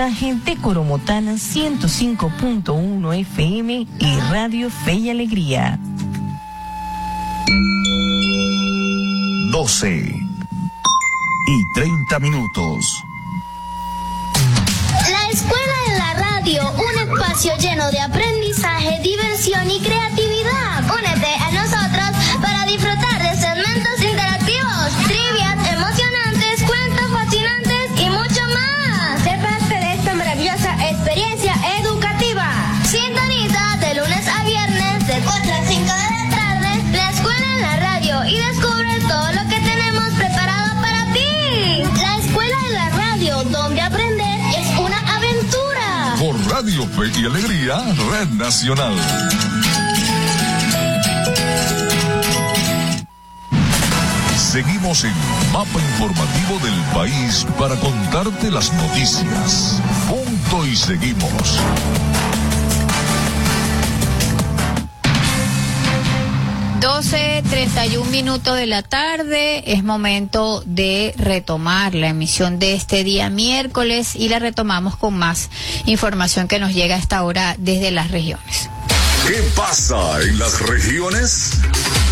mensaje de Coromotana 105.1 FM y Radio Fe y Alegría. 12:30. La escuela en la radio, un espacio lleno de aprendizaje, diversión y creatividad. Únete a nosotros para disfrutar de segmentos interactivos, trivias emocionantes, cuentos fascinantes y mucho más. Sé parte de esta maravillosa experiencia educativa. Sintoniza de lunes a viernes de 4 a 5 de la tarde la escuela en la radio y descubre todo lo que tenemos preparado para ti. La escuela en la radio, donde aprender es una aventura. Por Radio Fe y Alegría, Red Nacional. Seguimos en Mapa Informativo del País para contarte las noticias. Punto y seguimos. (12:31 de la tarde). Es momento de retomar la emisión de este día miércoles y la retomamos con más información que nos llega a esta hora desde las regiones. ¿Qué pasa en las regiones?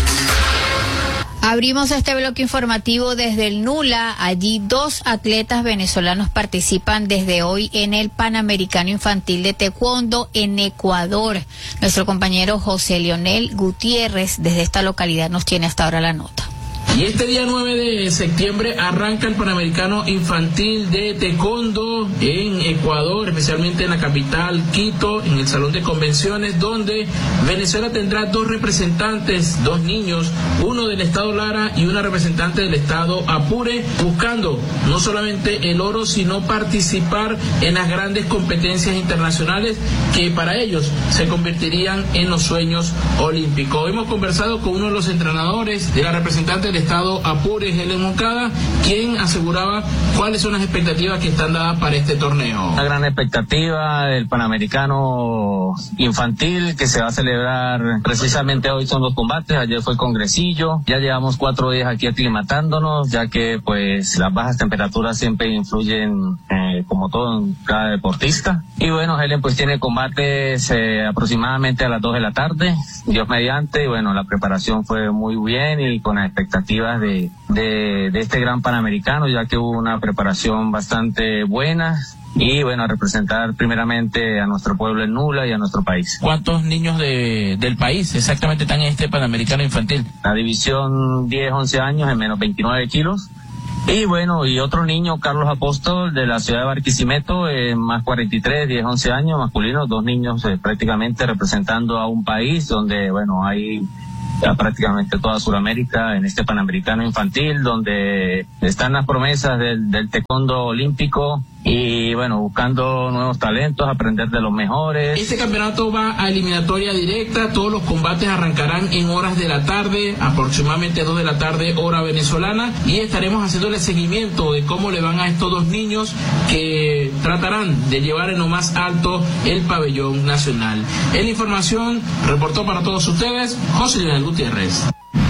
Abrimos este bloque informativo desde el Nula. Allí 2 atletas venezolanos participan desde hoy en el Panamericano Infantil de Taekwondo en Ecuador. Nuestro compañero José Leonel Gutiérrez desde esta localidad nos tiene hasta ahora la nota. Y este día 9 de septiembre arranca el Panamericano Infantil de Taekwondo en Ecuador, especialmente en la capital, Quito, en el Salón de Convenciones, donde Venezuela tendrá 2 representantes, 2 niños, uno del estado Lara y una representante del estado Apure, buscando no solamente el oro, sino participar en las grandes competencias internacionales que para ellos se convertirían en los sueños olímpicos. Hemos conversado con uno de los entrenadores de la representante del estado Apure, Helen Moncada, quien aseguraba cuáles son las expectativas que están dadas para este torneo. Una gran expectativa del Panamericano Infantil que se va a celebrar precisamente hoy. Son 2 combates, ayer fue el congresillo, ya llevamos 4 días aquí aclimatándonos, ya que pues las bajas temperaturas siempre influyen como todo en cada deportista. Y bueno, Helen pues tiene combates aproximadamente a las 2 de la tarde, Dios mediante, y bueno, la preparación fue muy bien y con las expectativas de este gran Panamericano, ya que hubo una preparación bastante buena. Y bueno, a representar primeramente a nuestro pueblo en Nula y a nuestro país. ¿Cuántos niños del país exactamente están en este Panamericano Infantil? La división 10-11 años en menos 29 kilos. Y bueno, y otro niño, Carlos Apóstol, de la ciudad de Barquisimeto, más 43, 10-11 años, masculinos, 2 niños prácticamente representando a un país donde, bueno, hay ya prácticamente toda Sudamérica en este Panamericano Infantil, donde están las promesas del taekwondo olímpico y bueno, buscando nuevos talentos, aprender de los mejores. Este campeonato va a eliminatoria directa, todos los combates arrancarán en horas de la tarde, aproximadamente 2 de la tarde, hora venezolana, y estaremos haciéndole seguimiento de cómo le van a estos 2 niños que tratarán de llevar en lo más alto el pabellón nacional. En la información, reportó para todos ustedes José Leonel Gutiérrez.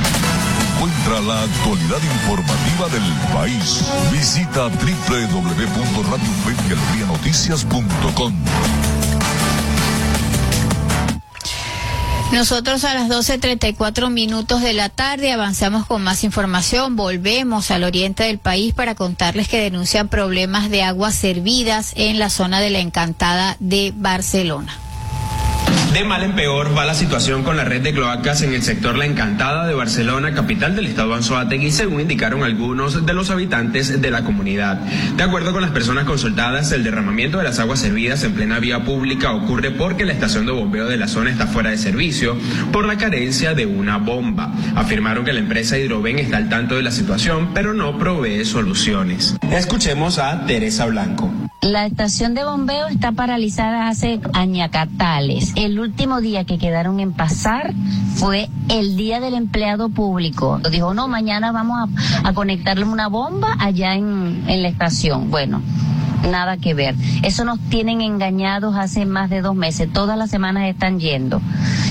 Encuentra la actualidad informativa del país. Visita www.radiofeyalegrianoticias.com. Nosotros a las 12:34 de la tarde avanzamos con más información. Volvemos al oriente del país para contarles que denuncian problemas de aguas servidas en la zona de La Encantada de Barcelona. De mal en peor va la situación con la red de cloacas en el sector La Encantada de Barcelona, capital del estado Anzoátegui, según indicaron algunos de los habitantes de la comunidad. De acuerdo con las personas consultadas, el derramamiento de las aguas servidas en plena vía pública ocurre porque la estación de bombeo de la zona está fuera de servicio por la carencia de una bomba. Afirmaron que la empresa Hidroven está al tanto de la situación, pero no provee soluciones. Escuchemos a Teresa Blanco. La estación de bombeo está paralizada hace añacatales. El último día que quedaron en pasar fue el día del empleado público. Dijo, no, mañana vamos a conectarle una bomba allá en la estación. Bueno, nada que ver. Eso nos tienen engañados hace más de 2 meses. Todas las semanas están yendo.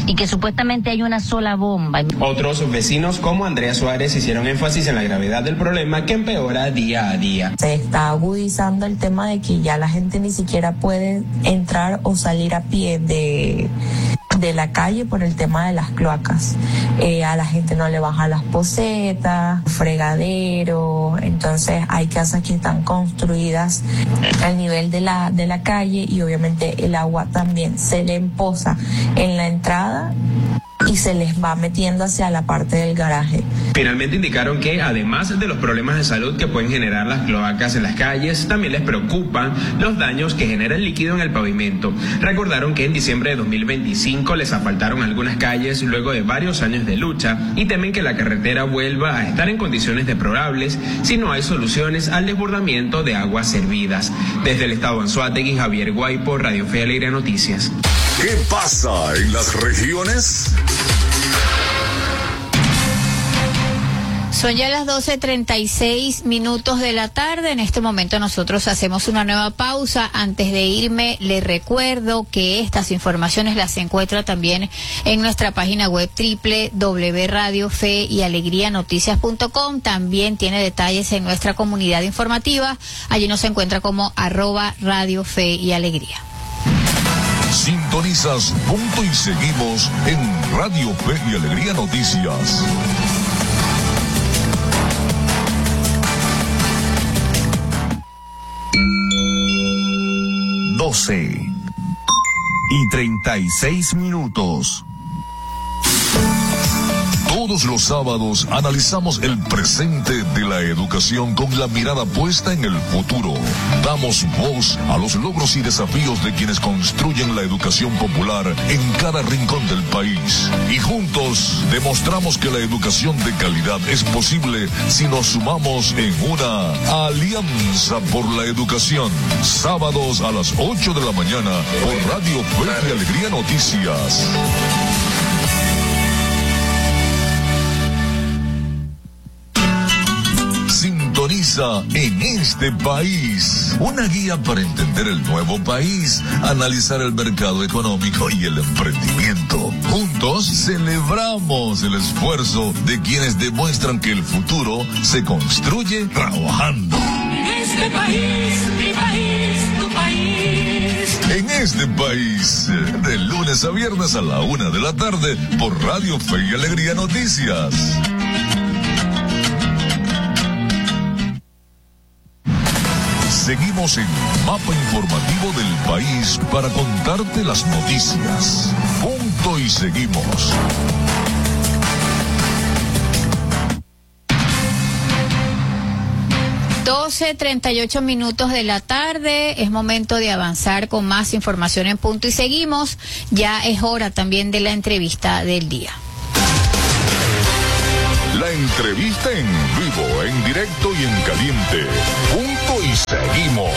y que supuestamente hay una sola bomba. Otros vecinos como Andrea Suárez hicieron énfasis en la gravedad del problema que empeora día a día. Se está agudizando el tema de que ya la gente ni siquiera puede entrar o salir a pie de la calle por el tema de las cloacas. A la gente no le bajan las posetas, fregaderos, entonces hay casas que están construidas al nivel de la calle y obviamente el agua también se le empoza en la entrada y se les va metiendo hacia la parte del garaje. Finalmente indicaron que además de los problemas de salud que pueden generar las cloacas en las calles, también les preocupan los daños que genera el líquido en el pavimento. Recordaron que en diciembre de 2025 les asfaltaron algunas calles luego de varios años de lucha y temen que la carretera vuelva a estar en condiciones deplorables si no hay soluciones al desbordamiento de aguas servidas. Desde el estado Anzoátegui, Javier Guaypo, Radio Fe y Alegría Noticias. ¿Qué pasa en las regiones? Son ya las 12:36 de la tarde. En este momento nosotros hacemos una nueva pausa. Antes de irme, les recuerdo que estas informaciones las encuentra también en nuestra página web www.radiofeyalegrianoticias.com. También tiene detalles en nuestra comunidad informativa. Allí nos encuentra como @Radio Fe y Alegría. Sintonizas Punto y Seguimos en Radio Fe y Alegría Noticias. y 36 minutos. Todos los sábados analizamos el presente de la educación con la mirada puesta en el futuro. Damos voz a los logros y desafíos de quienes construyen la educación popular en cada rincón del país. Y juntos demostramos que la educación de calidad es posible si nos sumamos en una alianza por la educación. Sábados a las 8 de la mañana por Radio Fe y Alegría Noticias. Sintoniza En este País, una guía para entender el nuevo país, analizar el mercado económico y el emprendimiento. Juntos celebramos el esfuerzo de quienes demuestran que el futuro se construye trabajando. En este país, mi país, tu país. En este país, de lunes a viernes a la 1 de la tarde por Radio Fe y Alegría Noticias. Seguimos en Mapa Informativo del País para contarte las noticias. Punto y seguimos. (12:38 de la tarde). Es momento de avanzar con más información en Punto y Seguimos. Ya es hora también de la entrevista del día. La entrevista en vivo, en directo y en caliente. Punto y seguimos.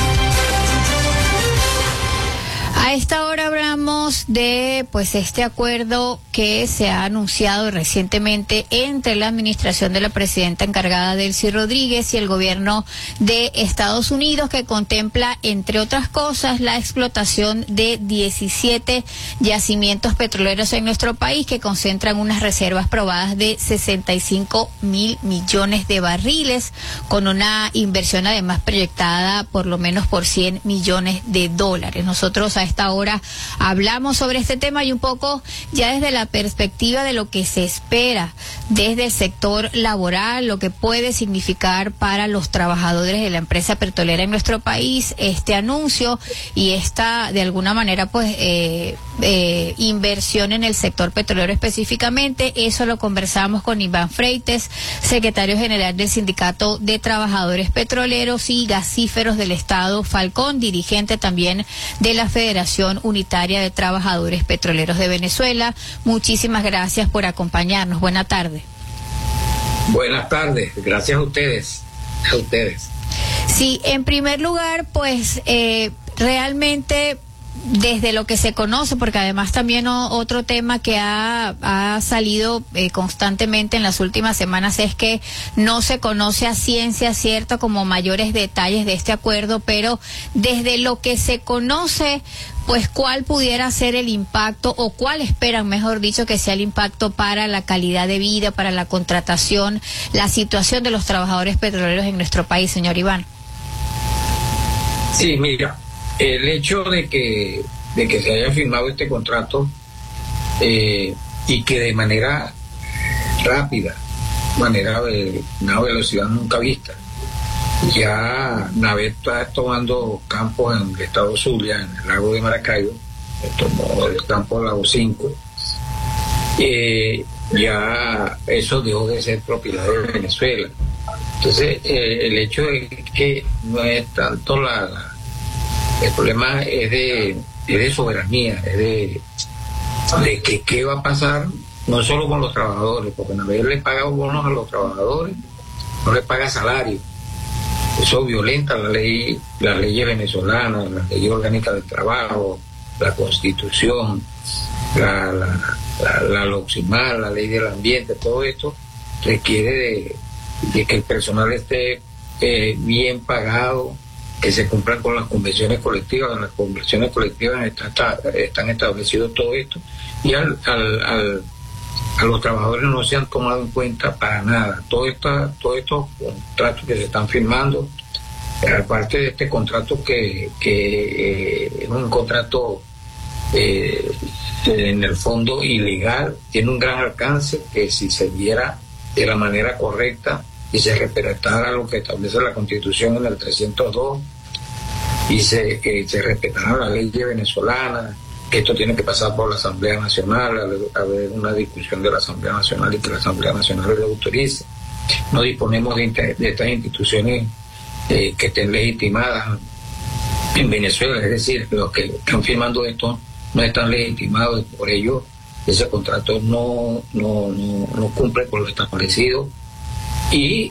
A esta hora hablamos de este acuerdo que se ha anunciado recientemente entre la administración de la presidenta encargada Delcy Rodríguez y el gobierno de Estados Unidos, que contempla, entre otras cosas, la explotación de 17 yacimientos petroleros en nuestro país, que concentran unas reservas probadas de 65.000 millones de barriles, con una inversión además proyectada por lo menos por $100 millones. Nosotros a esta hora hablamos sobre este tema y un poco ya desde la perspectiva de lo que se espera desde el sector laboral, lo que puede significar para los trabajadores de la empresa petrolera en nuestro país este anuncio y esta, de alguna manera, inversión en el sector petrolero específicamente. Eso lo conversamos con Iván Freites, secretario general del Sindicato de Trabajadores Petroleros y Gasíferos del Estado Falcón, dirigente también de la Federación Unitaria de Trabajadores Petroleros de Venezuela. Muchísimas gracias por acompañarnos. Buena tarde. Buenas tardes, gracias a ustedes. Sí, en primer lugar, realmente desde lo que se conoce, porque además también otro tema que ha salido constantemente en las últimas semanas es que no se conoce a ciencia cierta como mayores detalles de este acuerdo, pero desde lo que se conoce, pues cuál pudiera ser el impacto, o cuál esperan, mejor dicho, que sea el impacto para la calidad de vida, para la contratación, la situación de los trabajadores petroleros en nuestro país, señor Iván. Sí, mira, el hecho de que se haya firmado este contrato y que de manera rápida, de una velocidad nunca vista, ya Navet está tomando campos en el estado Zulia, en el lago de Maracaibo, tomó el campo Lago 5, ya eso dejó de ser propiedad de Venezuela. Entonces, el hecho de que no es tanto el problema es de soberanía, es de que qué va a pasar, no solo con los trabajadores, porque Navet le paga bonos a los trabajadores, no le paga salario. Eso violenta las leyes venezolanas, las leyes orgánicas del trabajo, la Constitución, la LOCSIMAR, la ley del ambiente. Todo esto requiere de que el personal esté bien pagado, que se cumplan con las convenciones colectivas. En las convenciones colectivas están establecidos todo esto, y a los trabajadores no se han tomado en cuenta para nada. Todos estos contratos que se están firmando, aparte de este contrato que es un contrato en el fondo ilegal, tiene un gran alcance, que si se viera de la manera correcta y se respetara lo que establece la Constitución en el 302 y se respetara la ley venezolana, que esto tiene que pasar por la Asamblea Nacional, haber una discusión de la Asamblea Nacional y que la Asamblea Nacional lo autorice. No disponemos de estas instituciones que estén legitimadas en Venezuela, es decir, los que están firmando esto no están legitimados, y por ello ese contrato no cumple con lo establecido. Y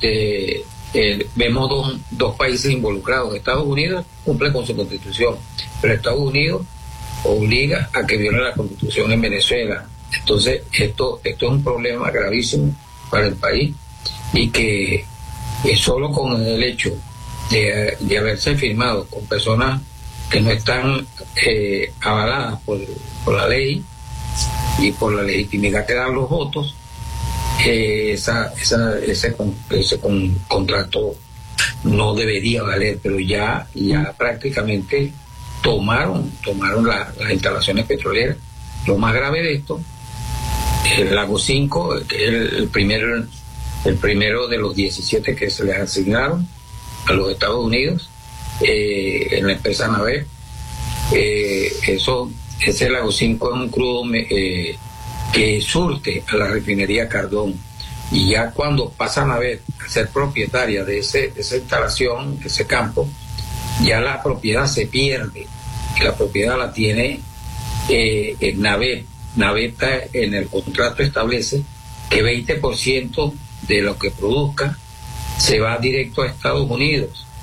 vemos dos países involucrados. Estados Unidos cumple con su Constitución, pero Estados Unidos obliga a que viole la Constitución en Venezuela. Entonces esto es un problema gravísimo para el país, y que solo con el hecho de haberse firmado con personas que no están avaladas por la ley y por la legitimidad que dan los votos, ese contrato no debería valer, pero ya prácticamente tomaron las instalaciones petroleras. Lo más grave de esto, el Lago 5, que es el primero de los 17 que se les asignaron a los Estados Unidos, en la empresa Navet. Ese Lago 5 es un crudo que surte a la refinería Cardón, y ya cuando pasa Navet a ser propietaria de esa instalación, de ese campo, ya la propiedad se pierde. La propiedad la tiene Navet. Navet en el contrato establece que 20% de lo que produzca se va directo a Estados Unidos,